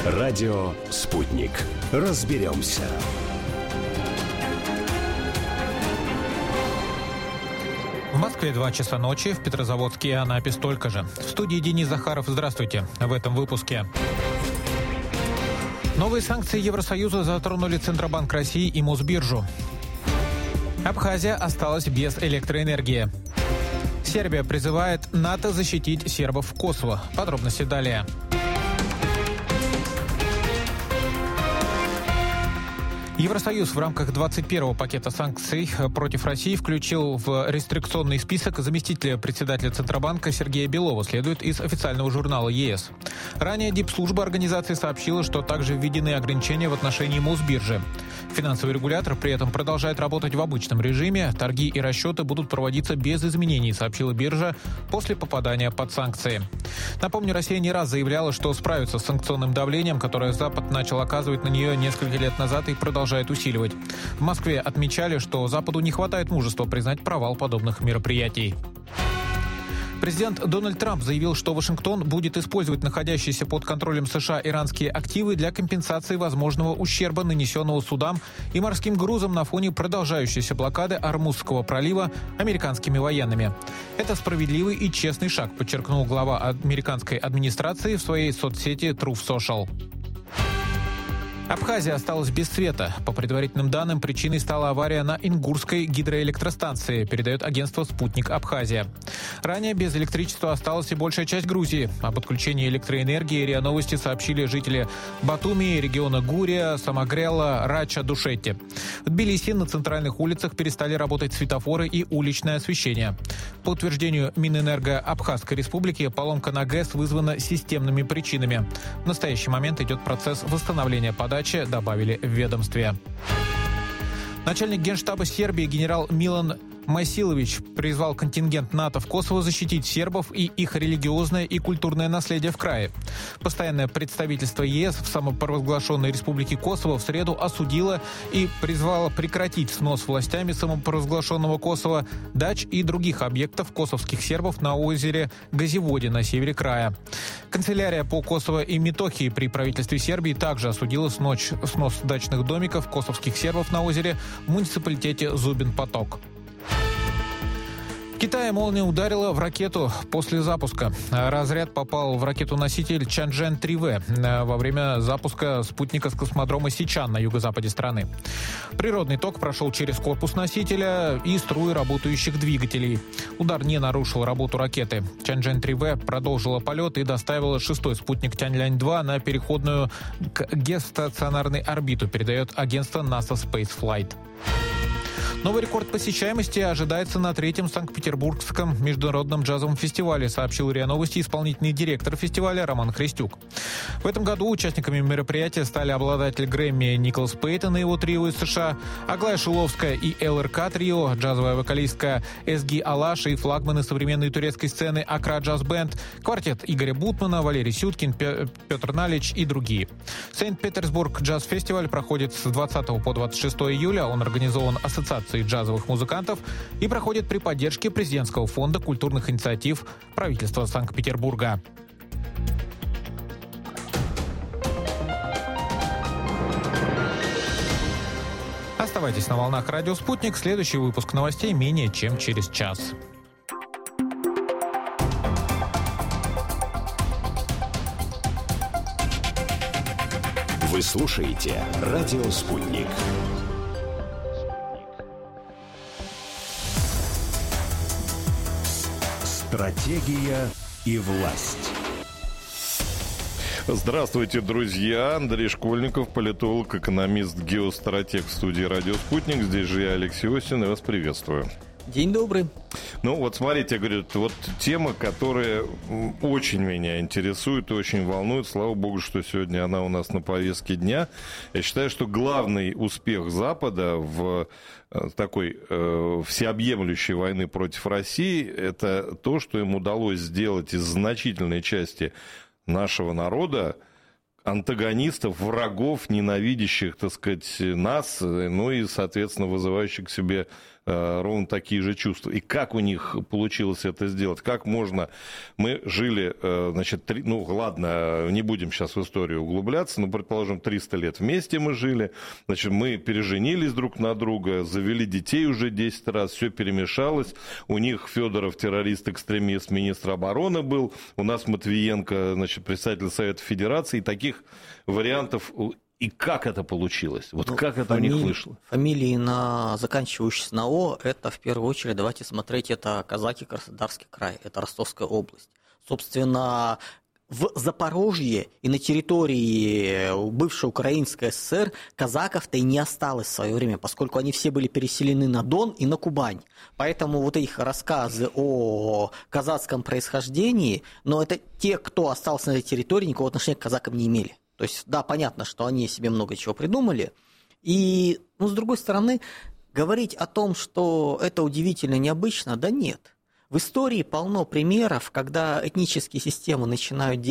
Радио «Спутник». Разберемся. В Москве 2 часа ночи, в Петрозаводске и Анапе столько же. В студии Денис Захаров. Здравствуйте. В этом выпуске. Новые санкции Евросоюза затронули Центробанк России и Мосбиржу. Абхазия осталась без электроэнергии. Сербия призывает НАТО защитить сербов в Косово. Подробности далее. Евросоюз в рамках 21-го пакета санкций против России включил в рестрикционный список заместителя председателя Центробанка Сергея Белова, следует из официального журнала ЕС. Ранее дипслужба организации сообщила, что также введены ограничения в отношении Мосбиржи. Финансовый регулятор при этом продолжает работать в обычном режиме. Торги и расчеты будут проводиться без изменений, сообщила биржа после попадания под санкции. Напомню, Россия не раз заявляла, что справится с санкционным давлением, которое Запад начал оказывать на нее несколько лет назад и продолжает усиливать. В Москве отмечали, что Западу не хватает мужества признать провал подобных мероприятий. Президент Дональд Трамп заявил, что Вашингтон будет использовать находящиеся под контролем США иранские активы для компенсации возможного ущерба, нанесенного судам и морским грузом на фоне продолжающейся блокады Ормузского пролива американскими военными. Это справедливый и честный шаг, подчеркнул глава американской администрации в своей соцсети Truth Social. Абхазия осталась без света. По предварительным данным, причиной стала авария на Ингурской гидроэлектростанции, передает агентство «Спутник Абхазия». Ранее без электричества осталась и большая часть Грузии. Об отключении электроэнергии РИА Новости сообщили жители Батуми, региона Гурия, Самогрела, Рача, Душетти. В Тбилиси на центральных улицах перестали работать светофоры и уличное освещение. По утверждению Минэнерго Абхазской республики, поломка на ГЭС вызвана системными причинами. В настоящий момент идет процесс восстановления подачи, добавили в ведомстве. Начальник Генштаба Сербии генерал Милан Масилович призвал контингент НАТО в Косово защитить сербов и их религиозное и культурное наследие в крае. Постоянное представительство ЕС в самопровозглашенной республике Косово в среду осудило и призвало прекратить снос властями самопровозглашенного Косово дач и других объектов косовских сербов на озере Газиводе на севере края. Канцелярия по Косово и Метохии при правительстве Сербии также осудила снос дачных домиков косовских сербов на озере в муниципалитете Зубин-Поток. В Китае молния ударила в ракету после запуска. Разряд попал в ракету-носитель Чанчжэн-3В во время запуска спутника с космодрома Сичан на юго-западе страны. Природный ток прошел через корпус носителя и струи работающих двигателей. Удар не нарушил работу ракеты. Чанчжэн-3В продолжила полет и доставила шестой спутник Тяньлянь-2 на переходную к геостационарной орбиту, передает агентство NASA Space Flight. Новый рекорд посещаемости ожидается на 3-м Санкт-Петербургском международном джазовом фестивале, сообщил РИА Новости исполнительный директор фестиваля Роман Христюк. В этом году участниками мероприятия стали обладатель Грэмми Николас Пейтон и его трио из США, Аглая Шиловская и ЛРК трио, джазовая вокалистка Эзги Алаш и флагманы современной турецкой сцены Акра Джаз Бенд, квартет Игоря Бутмана, Валерий Сюткин, Петр Налич и другие. Санкт-Петербург джаз-фестиваль проходит с 20 по 26 июля. Он организован Ассоциацией джазовых музыкантов и проходит при поддержке Президентского фонда культурных инициатив правительства Санкт-Петербурга. Оставайтесь на волнах «Радио Спутник». Следующий выпуск новостей менее чем через час. Вы слушаете «Радио Спутник». Стратегия и власть. Здравствуйте, друзья. Андрей Школьников, политолог, экономист, геостратег в студии «Радио Спутник». Здесь же я, Алексей Осин, и вас приветствую. День добрый. Ну, вот смотрите, я говорю, вот тема, которая очень меня интересует и очень волнует. Слава богу, что сегодня она у нас на повестке дня. Я считаю, что главный успех Запада в такой всеобъемлющей войны против России – это то, что им удалось сделать из значительной части нашего народа антагонистов, врагов, ненавидящих, так сказать, нас, ну и, соответственно, вызывающих к себе ровно такие же чувства. И как у них получилось это сделать? Как можно... Мы жили, значит, ладно, не будем сейчас в историю углубляться, но, предположим, 300 лет вместе мы жили, значит, мы переженились друг на друга, завели детей уже 10 раз, все перемешалось. У них Федоров террорист-экстремист, министр обороны был, у нас Матвиенко, значит, председатель Совета Федерации, и таких вариантов... И как это получилось? Вот как это у них вышло? Фамилии, заканчивающиеся на О, это в первую очередь, давайте смотреть, это казаки, Краснодарский край, это Ростовская область. Собственно, в Запорожье и на территории бывшей Украинской ССР казаков-то и не осталось в свое время, поскольку они все были переселены на Дон и на Кубань. Поэтому вот их рассказы о казацком происхождении, но это те, кто остался на этой территории, никакого отношения к казакам не имели. То есть, да, понятно, что они себе много чего придумали. И, с другой стороны, говорить о том, что это удивительно, необычно, да нет. В истории полно примеров, когда этнические системы начинают